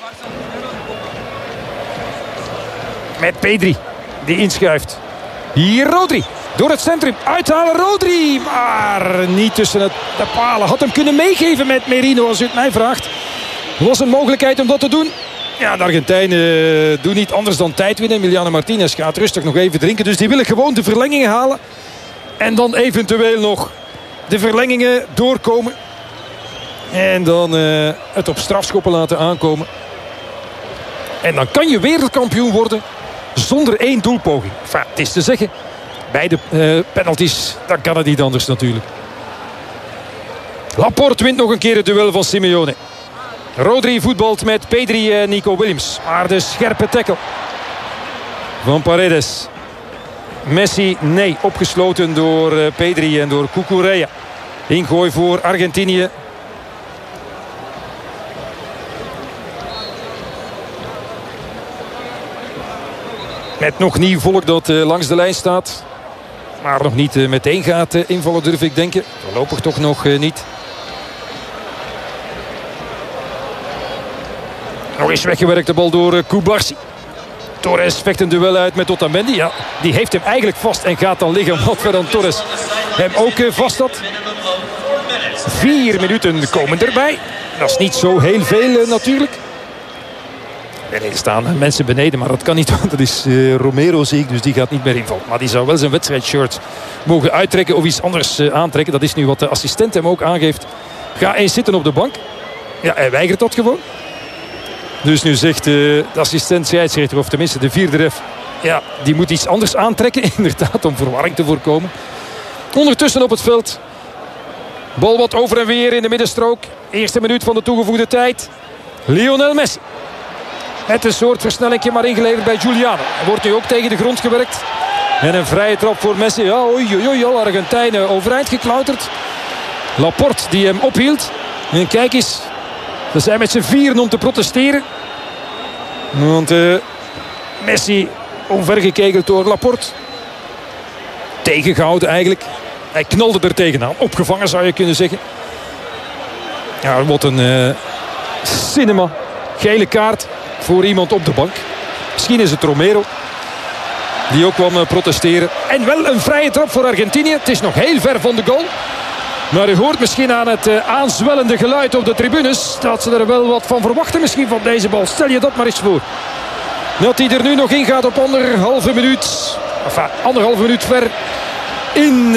Met Pedri, die inschuift. Hier Rodri, door het centrum. Uithalen Rodri, maar niet tussen de palen. Had hem kunnen meegeven met Merino, als u het mij vraagt. Er was een mogelijkheid om dat te doen. Ja, de Argentijnen doen niet anders dan tijd winnen. Emiliano Martinez gaat rustig nog even drinken. Dus die willen gewoon de verlengingen halen. En dan eventueel nog de verlengingen doorkomen. En dan het op strafschoppen laten aankomen. En dan kan je wereldkampioen worden zonder 1 doelpoging. Enfin, het is te zeggen, bij de penalties, dan kan het niet anders natuurlijk. Laporte wint nog een keer het duel van Simeone. Rodri voetbalt met Pedri en Nico Williams. Maar de scherpe tackle van Paredes. Messi, nee, opgesloten door Pedri en door Cucurella. Ingooi voor Argentinië. Met nog nieuw volk dat langs de lijn staat. Maar nog niet meteen gaat invallen, durf ik denken. Voorlopig toch nog niet. Nog eens weggewerkt de bal door Cubarsí. Torres vecht een duel uit met Otamendi. Ja, die heeft hem eigenlijk vast en gaat dan liggen. Wat Ferran Torres hem ook vast had. 4 minuten komen erbij. Dat is niet zo heel veel natuurlijk. Er staan mensen beneden, maar dat kan niet. Want dat is Romero, zie ik, dus die gaat niet meer invallen. Maar die zou wel zijn wedstrijdshirt mogen uittrekken of iets anders aantrekken. Dat is nu wat de assistent hem ook aangeeft. Ga eens zitten op de bank. Ja, hij weigert dat gewoon. Dus nu zegt de assistent scheidsrechter, of tenminste de vierde ref, ja, die moet iets anders aantrekken. Inderdaad, om verwarring te voorkomen. Ondertussen op het veld. Bal wat over en weer in de middenstrook. Eerste minuut van de toegevoegde tijd. Lionel Messi. Met een soort versnellingje maar ingeleverd bij Giuliano. Hij wordt nu ook tegen de grond gewerkt. En een vrije trap voor Messi. Ja, oei, alle Argentijnen overeind geklauterd. Laporte die hem ophield. En kijk eens. Ze zijn met z'n vieren om te protesteren. Want Messi omvergekegeld door Laporte. Tegengehouden eigenlijk. Hij knalde er tegenaan. Opgevangen zou je kunnen zeggen. Ja, wat een cinema. Gele kaart voor iemand op de bank. Misschien is het Romero. Die ook kwam protesteren. En wel een vrije trap voor Argentinië. Het is nog heel ver van de goal. Maar u hoort misschien aan het aanzwellende geluid op de tribunes dat ze er wel wat van verwachten misschien van deze bal. Stel je dat maar eens voor. Dat hij er nu nog in gaat op anderhalve minuut. Enfin, anderhalve minuut ver in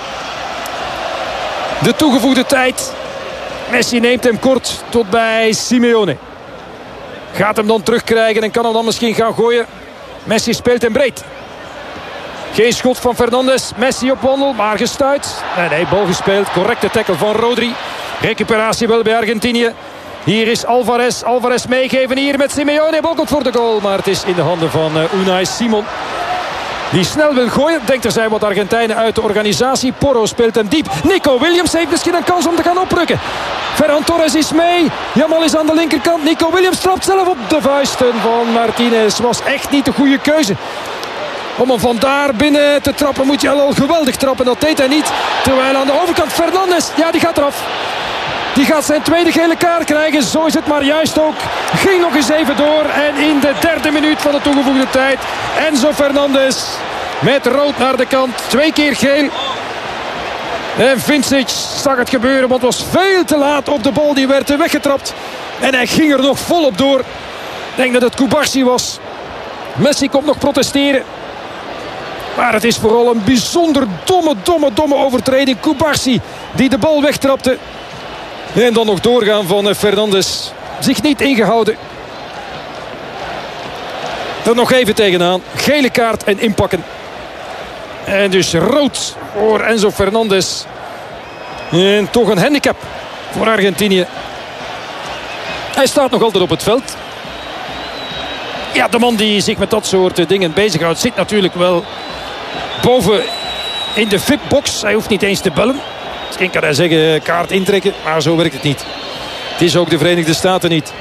de toegevoegde tijd. Messi neemt hem kort tot bij Simeone. Gaat hem dan terugkrijgen en kan hem dan misschien gaan gooien. Messi speelt hem breed. Geen schot van Fernandes. Messi op wandel, maar gestuit. Nee, bal gespeeld. Correcte tackle van Rodri. Recuperatie wel bij Argentinië. Hier is Alvarez. Alvarez meegeven hier met Simeone. Bal komt voor de goal, maar het is in de handen van Unai Simon. Die snel wil gooien. Denkt er zijn wat Argentijnen uit de organisatie. Porro speelt hem diep. Nico Williams heeft misschien een kans om te gaan oprukken. Ferran Torres is mee. Jamal is aan de linkerkant. Nico Williams trapt zelf op de vuisten van Martinez. Was echt niet de goede keuze. Om hem vandaar binnen te trappen moet je al geweldig trappen. Dat deed hij niet. Terwijl aan de overkant Fernandes. Ja, die gaat eraf. Die gaat zijn tweede gele kaart krijgen. Zo is het maar juist ook. Ging nog eens even door. En in de derde minuut van de toegevoegde tijd. Enzo Fernandes met rood naar de kant. 2 keer geel. En Vincic zag het gebeuren. Want het was veel te laat op de bal. Die werd weggetrapt. En hij ging er nog volop door. Ik denk dat het Cubarsí was. Messi komt nog protesteren. Maar het is vooral een bijzonder domme overtreding. Cubarsí die de bal wegtrapte. En dan nog doorgaan van Fernandes. Zich niet ingehouden. Er nog even tegenaan. Gele kaart en inpakken. En dus rood voor Enzo Fernandes. En toch een handicap voor Argentinië. Hij staat nog altijd op het veld. Ja, de man die zich met dat soort dingen bezighoudt zit natuurlijk wel boven in de VIP-box. Hij hoeft niet eens te bellen. Misschien kan hij zeggen kaart intrekken, maar zo werkt het niet. Het is ook de Verenigde Staten niet.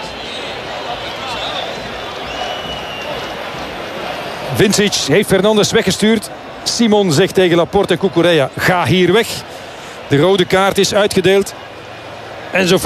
Vincic heeft Fernandes weggestuurd. Simon zegt tegen Laporte en Cucurella: ga hier weg. De rode kaart is uitgedeeld. En zo